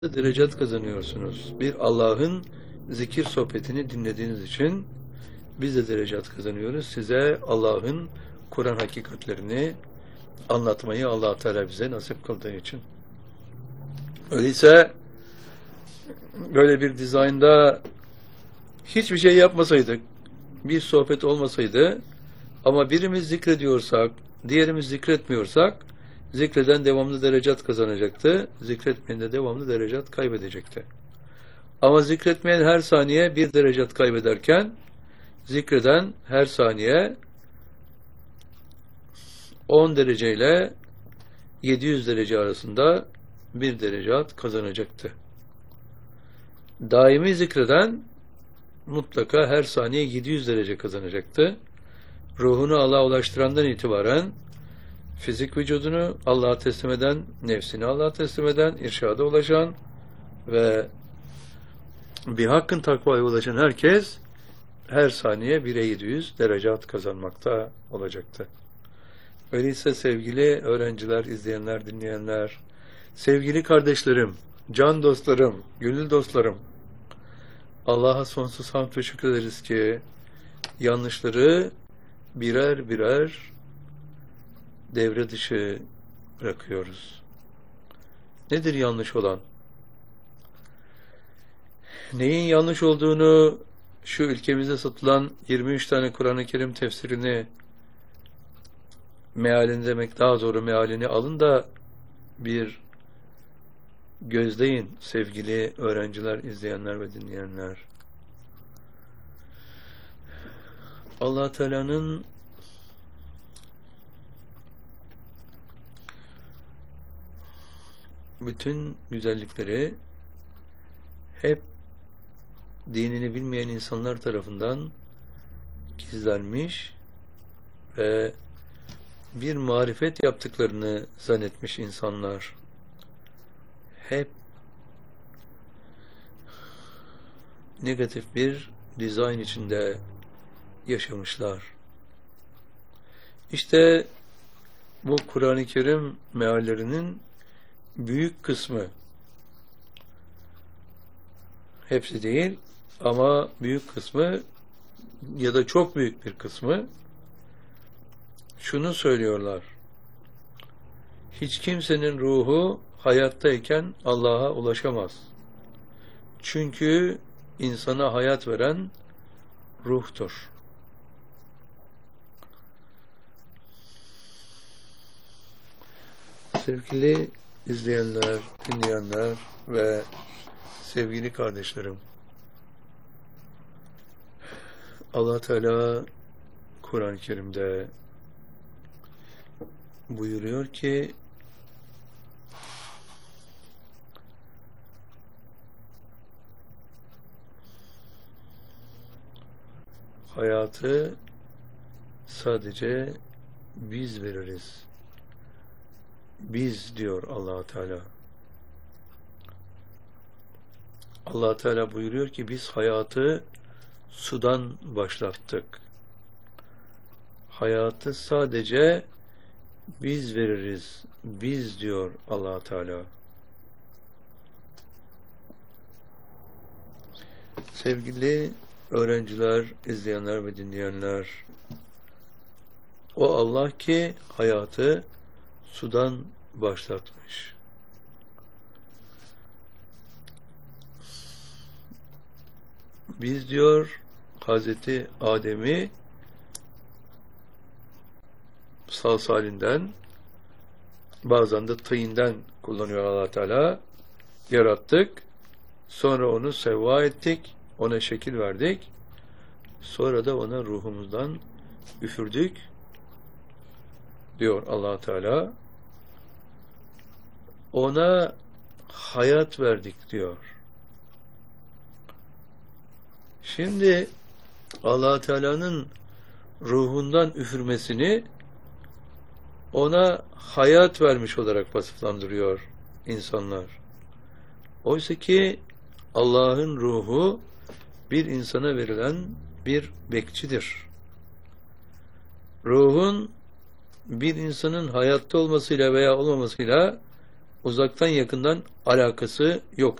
derecat kazanıyorsunuz. Bir Allah'ın zikir sohbetini dinlediğiniz için biz de derecat kazanıyoruz. Size Allah'ın Kur'an hakikatlerini anlatmayı Allah Teala bize nasip kıldığı için. Öyleyse böyle bir dizaynda hiçbir şey yapmasaydık, bir sohbet olmasaydı ama birimiz zikrediyorsak, diğerimiz zikretmiyorsak zikreden devamlı derecat kazanacaktı, zikretmeyen de devamlı derecat kaybedecekti. Ama zikretmeyen her saniye bir derecat kaybederken zikreden her saniye 10 dereceyle 700 derece arasında bir derecat kazanacaktı. Daimi zikreden mutlaka her saniye 700 derece kazanacaktı. Ruhunu Allah'a ulaştırandan itibaren fizik vücudunu Allah'a teslim eden, nefsini Allah'a teslim eden, irşada ulaşan ve bir hakkın takvaya ulaşan herkes her saniye 1'e 700 derecat kazanmakta olacaktı. Öyleyse sevgili öğrenciler, izleyenler, dinleyenler, sevgili kardeşlerim, can dostlarım, gönül dostlarım, Allah'a sonsuz hamd ve şükür ederiz ki yanlışları birer birer devre dışı bırakıyoruz. Nedir yanlış olan? Neyin yanlış olduğunu şu ülkemizde satılan 23 tane Kur'an-ı Kerim tefsirini mealini demek daha doğru, mealini alın da bir gözleyin sevgili öğrenciler, izleyenler ve dinleyenler. Allah Teala'nın bütün güzellikleri hep dinini bilmeyen insanlar tarafından gizlenmiş ve bir marifet yaptıklarını zannetmiş insanlar. Hep negatif bir dizayn içinde yaşamışlar. İşte bu Kur'an-ı Kerim meallerinin büyük kısmı, hepsi değil ama büyük kısmı ya da çok büyük bir kısmı şunu söylüyorlar: hiç kimsenin ruhu hayattayken Allah'a ulaşamaz. Çünkü insana hayat veren ruhtur. Sevgili izleyenler, dinleyenler ve sevgili kardeşlerim, Allah Teala Kur'an-ı Kerim'de buyuruyor ki hayatı sadece biz veririz. Biz diyor Allah Teala. Allah Teala buyuruyor ki biz hayatı sudan başlattık. Hayatı sadece biz veririz. Biz diyor Allah Teala. Sevgili öğrenciler, izleyenler ve dinleyenler, o Allah ki hayatı sudan başlatmış. Biz diyor Hazreti Adem'i salsalinden, bazen de tıyından kullanıyor Allah Teala, yarattık. Sonra onu sevva ettik, ona şekil verdik. Sonra da ona ruhumuzdan üfürdük diyor Allah Teala. Ona hayat verdik diyor. Şimdi Allah Teala'nın ruhundan üfürmesini ona hayat vermiş olarak vasıflandırıyor insanlar. Oysa ki Allah'ın ruhu bir insana verilen bir bekçidir. Ruhun bir insanın hayatta olmasıyla veya olmamasıyla uzaktan yakından alakası yok.